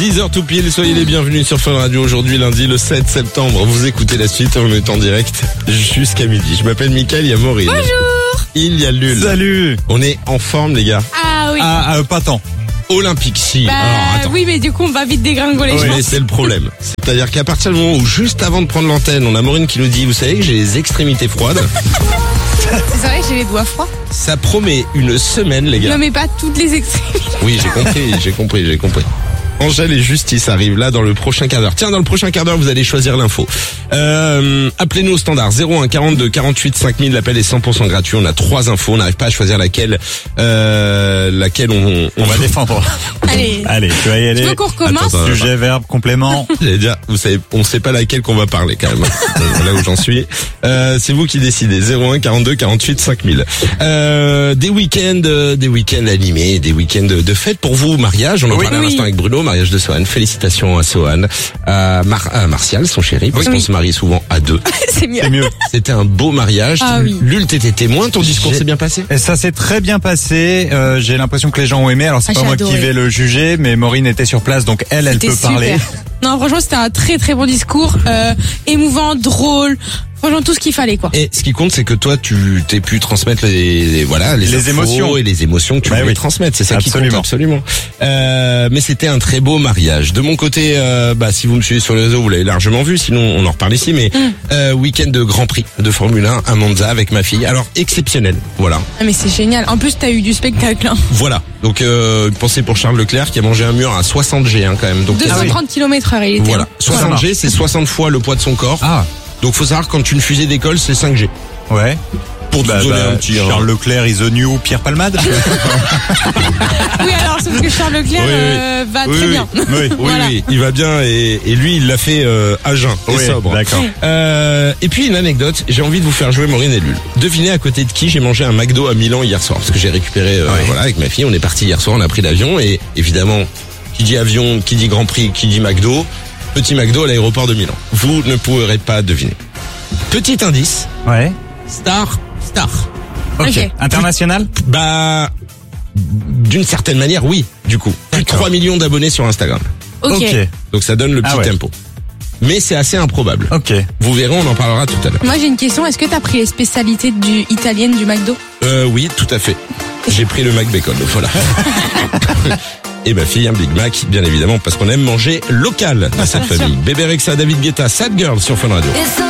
10h tout pile, soyez les bienvenus sur Fun Radio. Aujourd'hui, lundi, le 7 septembre. Vous écoutez la suite, on est en direct jusqu'à midi. Je m'appelle Mickaël, il y a Maureen. Bonjour. Il y a Lul. Salut. On est en forme, les gars. Ah oui. Pas tant. Olympique, si. Bah, Alors, attends. oui, mais du coup, on va vite dégringoler. je Mais pense. c'est le problème. C'est-à-dire qu'à partir du moment où, juste avant de prendre l'antenne, on a Maureen qui nous dit, vous savez que j'ai les extrémités froides. C'est vrai que j'ai les doigts froids. Ça promet une semaine, les gars. Non, mais pas toutes les extrémités. Oui, j'ai compris. Angèle et Justice arrivent là dans le prochain quart d'heure. Tiens, dans le prochain quart d'heure, vous allez choisir l'info. Appelez-nous au standard 01 42 48 5000. L'appel est 100% gratuit. On a 3 infos. On n'arrive pas à choisir laquelle on va défendre. Allez. Allez, tu vas y aller. Tu veux qu'on recommence? Attends. Sujet, verbe, complément. J'allais dire, vous savez, on sait pas laquelle qu'on va parler quand même. Là où j'en suis. C'est vous qui décidez. 01 42 48 5000. Des week-ends animés, des week-ends de fête pour vous, mariage. On en parlait à l'instant avec Bruno, mariage de Sohan. Félicitations à Sohan. À Martial, son chéri, parce qu'on se marie souvent à deux. C'est mieux. C'est mieux. C'était un beau mariage. Ah oui. Lul, t'étais témoin, ton discours s'est bien passé? Et ça s'est très bien passé. J'ai l'impression que les gens ont aimé. Alors c'est Ah, pas j'ai moi qui adoré. vais le juger, mais Maureen était sur place, donc elle C'était peut parler. super. Non, franchement, c'était un très très bon discours. Émouvant, drôle. Franchement, tout ce qu'il fallait, quoi. Et ce qui compte, c'est que toi, tu t'es pu transmettre les infos émotions et les émotions que tu voulais transmettre. C'est ça qui compte absolument. Mais c'était un très beau mariage. De mon côté, si vous me suivez sur les réseaux, vous l'avez largement vu. Sinon, on en reparle ici. Mais week-end de Grand Prix de Formule 1 à Monza avec ma fille. Alors exceptionnel. Voilà. Ah, mais c'est génial. En plus, t'as eu du spectacle. Hein. Voilà. Donc une pensée pour Charles Leclerc qui a mangé un mur à 60 G quand même. Donc 230 km/h, il était. voilà. 60 G, c'est 60 fois le poids de son corps. Ah. Donc faut savoir quand une fusée décolle, c'est 5G. Ouais. Pour te donner un petit Charles Leclerc is the new Pierre Palmade. Oui, alors, sauf que Charles Leclerc va très bien. Oui. Voilà. Oui, il va bien et lui il l'a fait à jeun et sobre. D'accord. Et puis une anecdote, j'ai envie de vous faire jouer Maureen et Lul. Devinez à côté de qui j'ai mangé un McDo à Milan hier soir, parce que j'ai récupéré avec ma fille, on est parti hier soir, on a pris l'avion et évidemment qui dit avion, qui dit Grand Prix, qui dit McDo, petit McDo à l'aéroport de Milan. Vous ne pourrez pas deviner. Petit indice, Ouais. star. Ok. International. D'une certaine manière, oui, du coup. Plus de 3 millions d'abonnés sur Instagram. Ok. Donc ça donne le petit tempo. Mais c'est assez improbable. Ok. Vous verrez, on en parlera tout à l'heure. Moi, j'ai une question. Est-ce que t'as pris les spécialités italiennes du McDo? Oui, tout à fait. J'ai pris le Mac Bacon, voilà. Et ma fille, un Big Mac, bien évidemment, parce qu'on aime manger local dans cette famille. Bébé Rexha, David Guetta, Sad Girl sur Fun Radio.